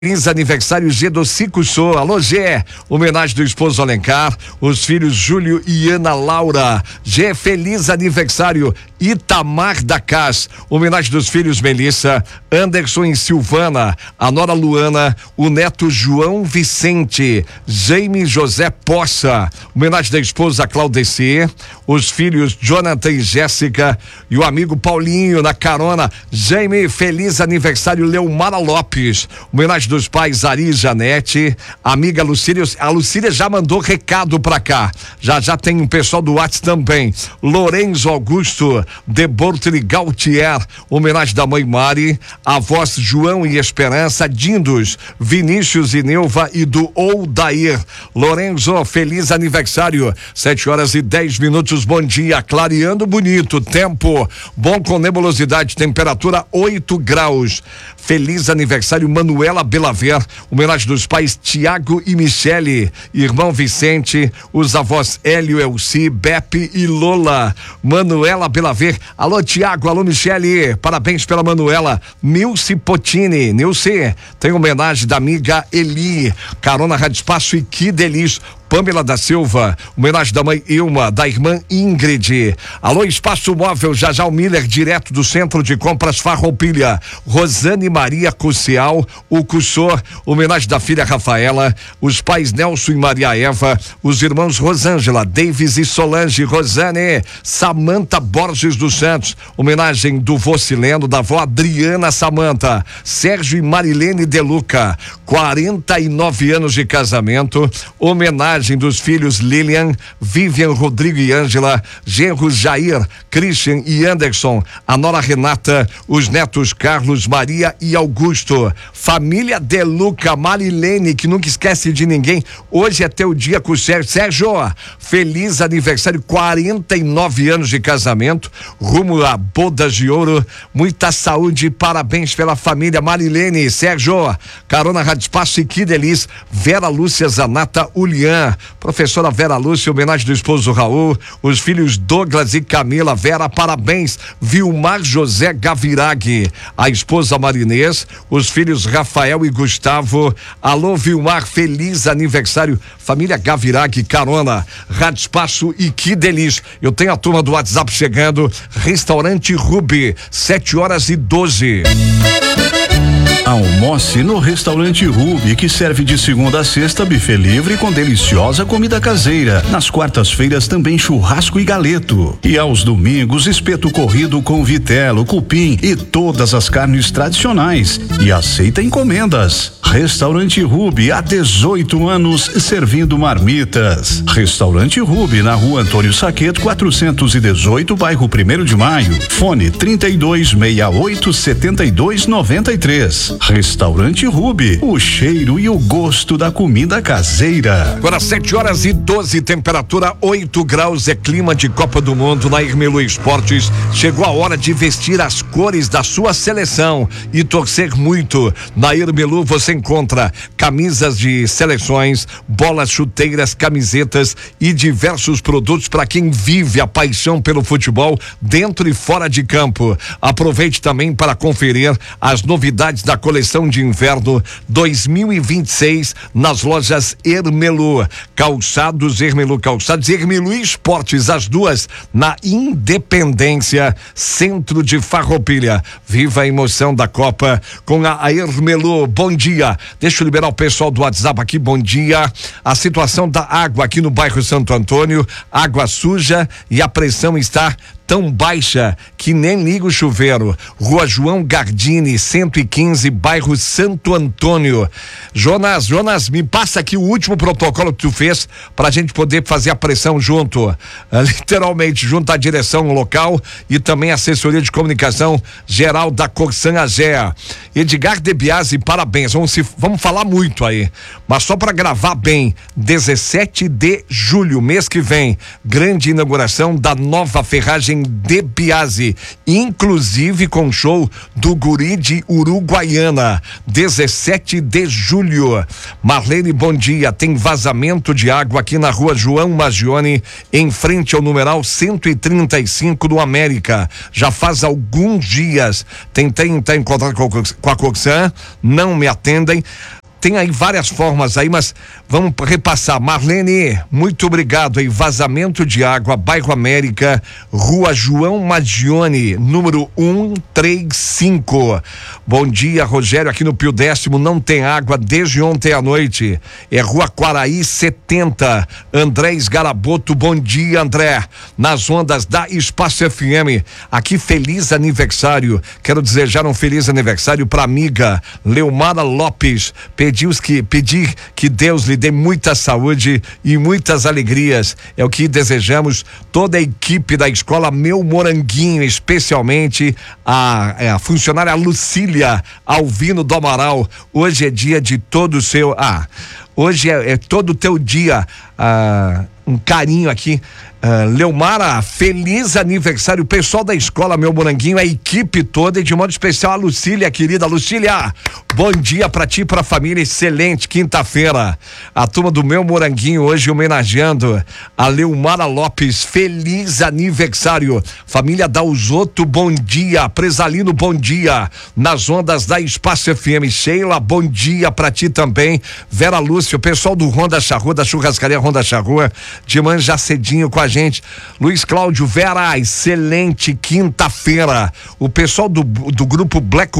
Feliz aniversário G do Cico Show. Alô, G. Homenagem do esposo Alencar, os filhos Júlio e Ana Laura. G, feliz aniversário Itamar da Cas. Homenagem dos filhos Melissa, Anderson e Silvana, a nora Luana, o neto João Vicente, Jaime José Poça. Homenagem da esposa Claudeci, os filhos Jonathan e Jéssica e o amigo Paulinho na carona. Jaime, feliz aniversário Leomara Lopes. Homenagem dos pais Ari e Janete, amiga Lucília. A Lucília já mandou recado pra cá. Já tem um pessoal do WhatsApp também. Lorenzo Augusto de Bortoli Gautier, homenagem da mãe Mari, avós João e Esperança, Dindos, Vinícius e Neuva e do Oldair. Lorenzo, feliz aniversário. 7h10. Bom dia, clareando bonito, tempo bom com nebulosidade, temperatura 8 graus. Feliz aniversário Manuela Belaver, homenagem dos pais Tiago e Michele, irmão Vicente, os avós Hélio, Elci, Beppe e Lola. Manuela Belaver, alô Tiago, alô Michele, parabéns pela Manuela. Nilce Potini, Nilce, tem homenagem da amiga Eli, carona Rádio Espaço e que delícia. Pamela da Silva, homenagem da mãe Ilma, da irmã Ingrid. Alô, Espaço Móvel, Jajal Miller, direto do Centro de Compras Farroupilha. Rosane Maria Cucial, o Cussor, homenagem da filha Rafaela, os pais Nelson e Maria Eva, os irmãos Rosângela, Davis e Solange, Rosane, Samanta Borges dos Santos, homenagem do vô Sileno, da avó Adriana Samanta, Sérgio e Marilene Deluca, 49 anos de casamento, homenagem dos filhos Lilian, Vivian, Rodrigo e Ângela, genros Jair, Christian e Anderson, a nora Renata, os netos Carlos, Maria e Augusto, família Deluca, Marilene, que nunca esquece de ninguém. Hoje é teu dia com o Sérgio, feliz aniversário, 49 anos de casamento, rumo a bodas de ouro, muita saúde e parabéns pela família Marilene. Sérgio, carona Rádio Espaço e que delícia. Vera Lúcia Zanata Ulian, professora Vera Lúcia, homenagem do esposo Raul, os filhos Douglas e Camila. Vera, parabéns. Vilmar José Gavirag, a esposa Marinês, os filhos Rafael e Gustavo. Alô Vilmar, feliz aniversário, família Gavirag, carona Rádio Espaço e que delícia. Eu tenho a turma do WhatsApp chegando. Restaurante Ruby, 7h12. Almoce no Restaurante Ruby, que serve de segunda a sexta buffet livre com deliciosa comida caseira. Nas quartas-feiras também churrasco e galeto. E aos domingos, espeto corrido com vitelo, cupim e todas as carnes tradicionais. E aceita encomendas. Restaurante Ruby, há 18 anos servindo marmitas. Restaurante Ruby, na rua Antônio Saqueto, 418, bairro 1º de Maio. Fone 3268-7293. Restaurante Ruby, o cheiro e o gosto da comida caseira. Agora 7h12, temperatura 8 graus, é clima de Copa do Mundo na Irmelu Esportes. Chegou a hora de vestir as cores da sua seleção e torcer muito. Na Irmelu você encontra camisas de seleções, bolas, chuteiras, camisetas e diversos produtos para quem vive a paixão pelo futebol dentro e fora de campo. Aproveite também para conferir as novidades da coleção de inverno 2026 nas lojas Irmelu. Calçados Irmelu Calçados e Irmelu Esportes, as duas na Independência, centro de Farroupilha. Viva a emoção da Copa com a Irmelu. Bom dia. Deixa eu liberar o pessoal do WhatsApp aqui. Bom dia. A situação da água aqui no bairro Santo Antônio, água suja e a pressão está tão baixa que nem liga o chuveiro. Rua João Gardini, 115, bairro Santo Antônio. Jonas, me passa aqui o último protocolo que tu fez pra gente poder fazer a pressão junto, literalmente junto à direção local e também a assessoria de comunicação geral da Corsan Agea. Edgar De Biasi, parabéns, vamos falar muito aí, mas só para gravar bem, 17 de julho, mês que vem, grande inauguração da nova ferragem Ferragem de Biase, inclusive com show do Guri de Uruguaiana, 17 de julho. Marlene, bom dia. Tem vazamento de água aqui na rua João Maggione, em frente ao numeral 135 do América. Já faz alguns dias. Tentei entrar em contato com a Coxan, não me atendem. Tem aí várias formas aí, mas vamos repassar. Marlene, muito obrigado aí. Vazamento de água, bairro América, rua João Maggione, número 135. Bom dia, Rogério, aqui no Pio Décimo não tem água desde ontem à noite. É rua Quaraí 70. Andrés Garaboto, bom dia, André. Nas ondas da Espaço FM. Aqui, feliz aniversário. Quero desejar um feliz aniversário pra amiga Leomara Lopes. Pedir que Deus lhe dê muita saúde e muitas alegrias. É o que desejamos, toda a equipe da escola Meu Moranguinho, especialmente a funcionária Lucília Alvino do Amaral. Hoje é dia de todo o seu... hoje é todo o teu dia. Um carinho aqui. Leomara, feliz aniversário, pessoal da escola Meu Moranguinho, a equipe toda e de modo especial a Lucília, querida Lucília, bom dia pra ti e pra família, excelente quinta-feira. A turma do Meu Moranguinho hoje homenageando a Leomara Lopes, feliz aniversário. Família Dalzotto, bom dia. Presalino, bom dia. Nas ondas da Espaço FM. Sheila, bom dia pra ti também. Vera Lúcia, o pessoal do Ronda Charrua, da churrascaria Ronda Charrua, de manhã já cedinho com a gente. Luiz Cláudio, Vera, excelente quinta-feira. O pessoal do grupo Black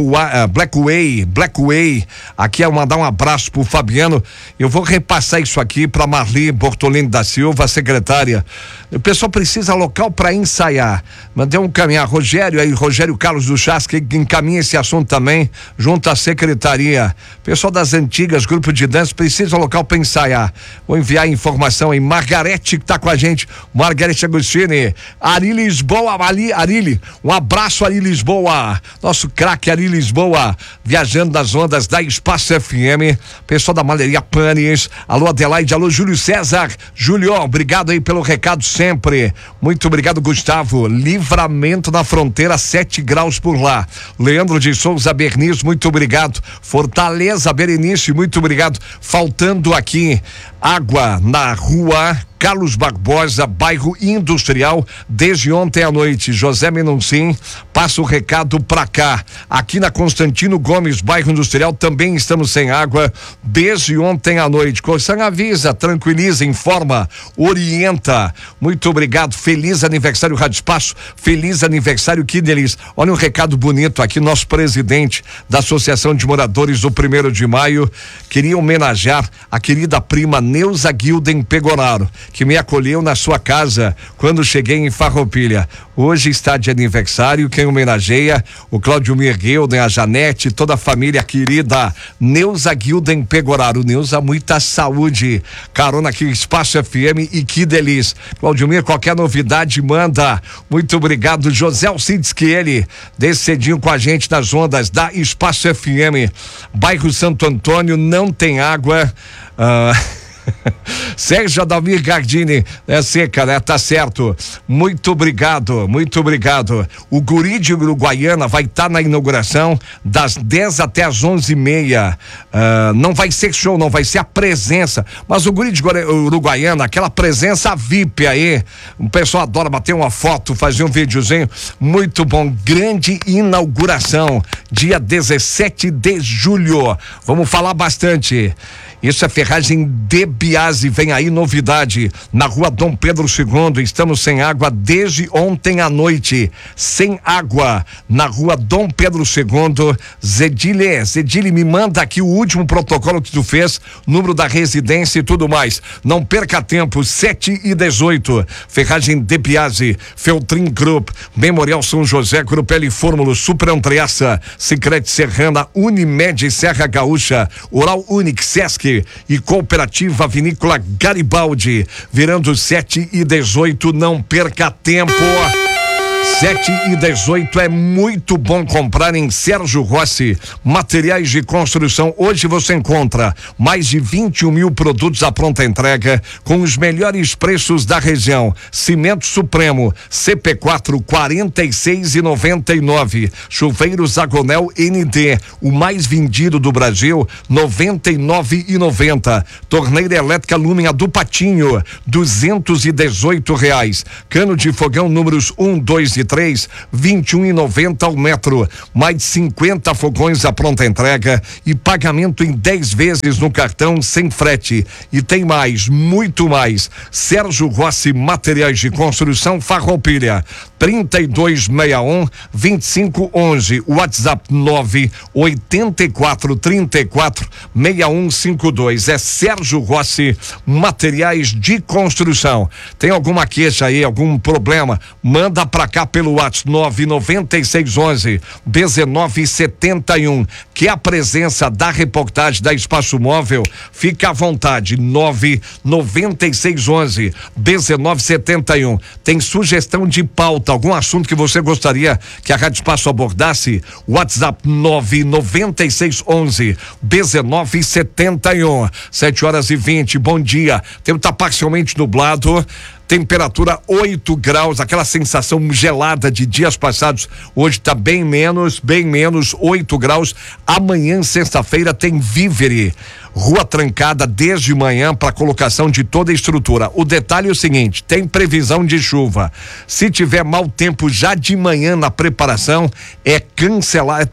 Way, aqui é mandar um abraço pro Fabiano. Eu vou repassar isso aqui pra Marli Bortolini da Silva, secretária. O pessoal precisa local para ensaiar. Mandei um caminhar. Rogério Carlos do Chas, que encaminha esse assunto também, junto à secretaria. Pessoal das antigas, grupo de dança, precisa local para ensaiar. Vou enviar informação aí. Margarete, que tá com a gente. Margarete Agostini. Ari Lisboa, Ari, um abraço, Ari Lisboa. Nosso craque Ari Lisboa, viajando nas ondas da Espaço FM. Pessoal da Malheria Panes. Alô, Adelaide, alô, Júlio César. Júlio, obrigado aí pelo recado sempre. Muito obrigado, Gustavo. Livramento na fronteira, 7 graus por lá. Leandro de Souza Berniz, muito obrigado. Fortaleza, Berenice, muito obrigado. Faltando aqui água na rua Carlos Barbosa, bairro Industrial, desde ontem à noite. José Menuncin passa o recado pra cá. Aqui na Constantino Gomes, bairro Industrial, também estamos sem água desde ontem à noite. Corsã avisa, tranquiliza, informa, orienta. Muito obrigado. Feliz aniversário, Rádio Espaço. Feliz aniversário, que delícia. Olha um recado bonito aqui, nosso presidente da Associação de Moradores do 1º de Maio queria homenagear a querida prima Neuza Guilden Pegoraro, que me acolheu na sua casa quando cheguei em Farroupilha. Hoje está de aniversário, quem homenageia o Cláudio Mirguelden, a Janete, toda a família querida Neuza Guilden Pegoraro. Neuza, muita saúde. Carona aqui, Espaço FM, e que delícia. Cláudio Mir, qualquer novidade manda. Muito obrigado, José Alcides, que ele desse cedinho com a gente nas ondas da Espaço FM. Bairro Santo Antônio não tem água. Sérgio Adalmir Gardini, é seca, né? Tá certo. Muito obrigado, muito obrigado. O Guri de Uruguaiana vai estar na inauguração das 10 até as 11h30. Não vai ser show, não vai ser a presença, mas o Guri de Uruguaiana, aquela presença VIP aí, o pessoal adora bater uma foto, fazer um videozinho, muito bom. Grande inauguração, dia 17 de julho. Vamos falar bastante. Isso é Ferragem de Biase, vem aí novidade, na rua Dom Pedro II, estamos sem água desde ontem à noite, sem água, na rua Dom Pedro II. Zedile, me manda aqui o último protocolo que tu fez, número da residência e tudo mais, não perca tempo, 7h18, Ferragem de Biase, Feltrin Group, Memorial São José, Grupelli Fórmulo, Super Andreassa, Sicredi Serrana, Unimed Serra Gaúcha, Oral Unique, Sesc e Cooperativa Vinícola Garibaldi, virando 7h18, não perca tempo. 7h18, é muito bom comprar em Sérgio Rossi Materiais de Construção. Hoje você encontra mais de 21 mil produtos à pronta entrega com os melhores preços da região. Cimento Supremo CP4 46,99. Chuveiros Agonel ND, o mais vendido do Brasil, 99,90. Torneira elétrica Lumen do Patinho, R$218. Cano de fogão números 1, 2 e 3, 21,90 ao metro. Mais de 50 fogões à pronta entrega e pagamento em 10 vezes no cartão sem frete. E tem mais, muito mais. Sérgio Rossi Materiais de Construção, Farroupilha, 3261-2511. WhatsApp 984346152. É Sérgio Rossi Materiais de Construção. Tem alguma queixa aí, algum problema? Manda pra cá pelo WhatsApp 99611-1971. Que a presença da reportagem da Espaço Móvel, fica à vontade. 99611-1971. Tem sugestão de pauta, algum assunto que você gostaria que a Rádio Espaço abordasse? WhatsApp 99611-1971. 7h20, bom dia. O tempo tá parcialmente nublado. Temperatura 8 graus, aquela sensação gelada de dias passados. Hoje está bem menos, 8 graus. Amanhã, sexta-feira, tem Vívere. Rua trancada desde manhã para colocação de toda a estrutura. O detalhe é o seguinte: tem previsão de chuva. Se tiver mau tempo já de manhã na preparação, é cancelado,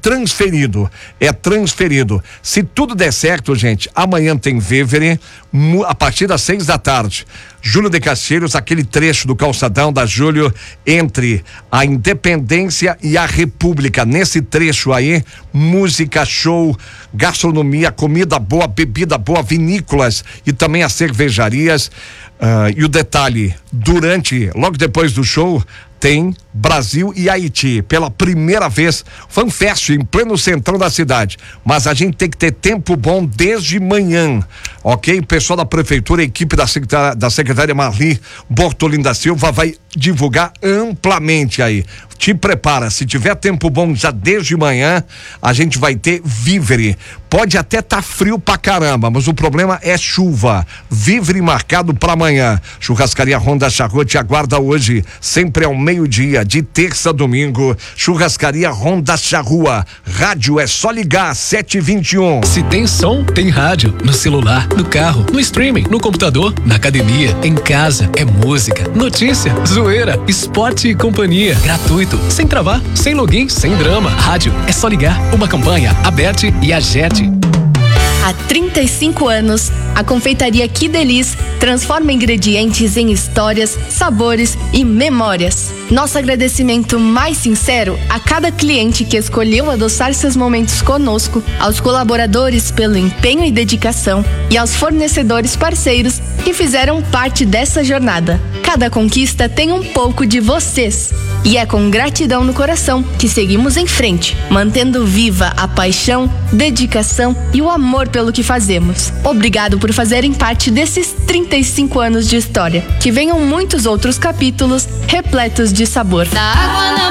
é transferido. Se tudo der certo, gente, amanhã tem Vívere, a partir das 6 da tarde. Júlio de Castilhos, aquele trecho do calçadão da Júlio entre a Independência e a República. Nesse trecho aí, música, show, gastronomia, comida boa, bebida boa, vinícolas e também as cervejarias. E o detalhe, logo depois do show, tem Brasil e Haiti, pela primeira vez, FanFest em pleno centrão da cidade. Mas a gente tem que ter tempo bom desde manhã, ok? O pessoal da prefeitura, a equipe da secretária Marli Bortolin da Silva vai divulgar amplamente aí. Te prepara, se tiver tempo bom já desde manhã, a gente vai ter Vívere. Pode até tá frio pra caramba, mas o problema é chuva. Vívere marcado pra amanhã. Churrascaria Ronda Charrua te aguarda hoje, sempre ao meio-dia, de terça a domingo. Churrascaria Ronda Charrua. Rádio é só ligar, 7h21. Se tem som, tem rádio. No celular, no carro, no streaming, no computador, na academia, em casa. É música, notícia, zoeira, esporte e companhia. Gratuito, sem travar, sem login, sem drama. Rádio é só ligar. Uma campanha, Aberte e Agete. Há 35 anos, a confeitaria Que Delis transforma ingredientes em histórias, sabores e memórias. Nosso agradecimento mais sincero a cada cliente que escolheu adoçar seus momentos conosco, aos colaboradores pelo empenho e dedicação e aos fornecedores parceiros que fizeram parte dessa jornada. Cada conquista tem um pouco de vocês. E é com gratidão no coração que seguimos em frente, mantendo viva a paixão, dedicação e o amor pelo que fazemos. Obrigado por fazerem parte desses 35 anos de história. Que venham muitos outros capítulos repletos de sabor. Da água na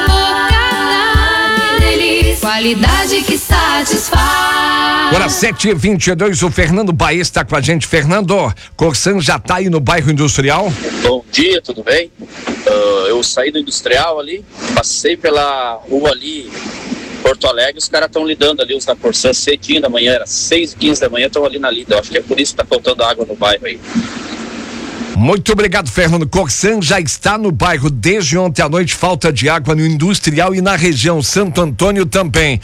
boca, delícia, qualidade que satisfaz. Agora 7h22, o Fernando Baez está com a gente. Fernando, Corsan já está aí no bairro Industrial? Bom dia, tudo bem? Eu saí do Industrial ali, passei pela rua ali, Porto Alegre, os caras estão lidando ali, os da Corsan, cedinho da manhã, era 6h15 da manhã, estão ali na lida. Eu acho que é por isso que está faltando água no bairro aí. Muito obrigado, Fernando. Corsan já está no bairro desde ontem à noite. Falta de água no Industrial e na região. Santo Antônio também.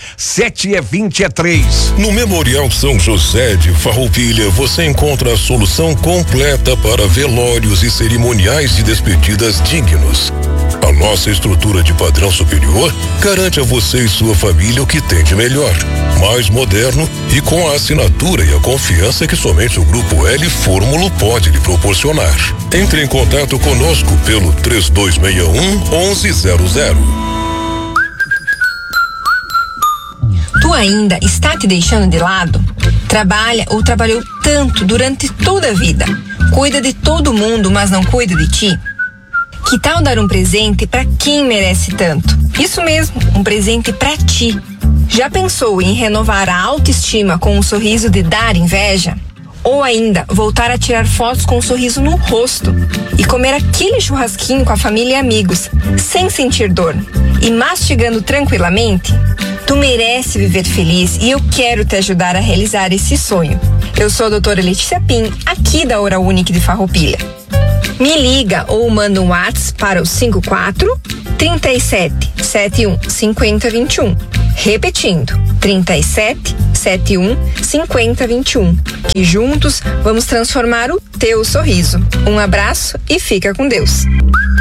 7h23. No Memorial São José de Farroupilha, você encontra a solução completa para velórios e cerimoniais de despedidas dignos. A nossa estrutura de padrão superior garante a você e sua família o que tem de melhor, mais moderno e com a assinatura e a confiança que somente o Grupo L Fórmulo pode lhe proporcionar. Entre em contato conosco pelo 3261-1100. Tu ainda está te deixando de lado? Trabalha ou trabalhou tanto durante toda a vida? Cuida de todo mundo, mas não cuida de ti? Que tal dar um presente para quem merece tanto? Isso mesmo, um presente para ti. Já pensou em renovar a autoestima com um sorriso de dar inveja? Ou ainda, voltar a tirar fotos com um sorriso no rosto e comer aquele churrasquinho com a família e amigos, sem sentir dor e mastigando tranquilamente? Tu merece viver feliz e eu quero te ajudar a realizar esse sonho. Eu sou a doutora Letícia Pim, aqui da Oral Unique de Farroupilha. Me liga ou manda um WhatsApp para o 54 37 71 50 21. Repetindo, 37 71 50 21. Que juntos vamos transformar o teu sorriso. Um abraço e fica com Deus.